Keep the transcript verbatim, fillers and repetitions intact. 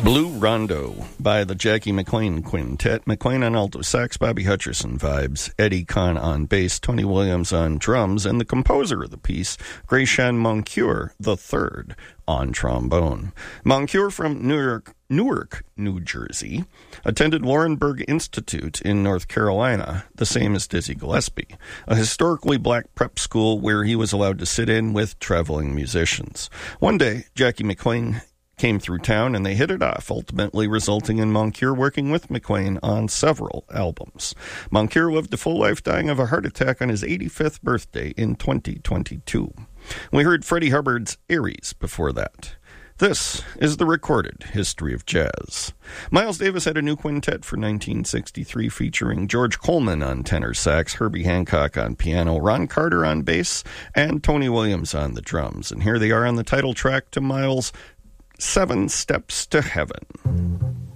Blue Rondo by the Jackie McLean Quintet. McLean on alto sax, Bobby Hutcherson vibes, Eddie Kahn on bass, Tony Williams on drums, and the composer of the piece, Greyshan Moncure the third, on trombone. Moncure from Newark, Newark, New Jersey, attended Laurinburg Institute in North Carolina, the same as Dizzy Gillespie, a historically black prep school where he was allowed to sit in with traveling musicians. One day, Jackie McLean came through town and they hit it off, ultimately resulting in Moncure working with McLean on several albums. Moncure lived a full life, dying of a heart attack on his eighty-fifth birthday in twenty twenty-two. We heard Freddie Hubbard's Aries before that. This is the recorded history of jazz. Miles Davis had a new quintet for nineteen sixty-three featuring George Coleman on tenor sax, Herbie Hancock on piano, Ron Carter on bass, and Tony Williams on the drums. And here they are on the title track to Miles' Seven Steps to Heaven.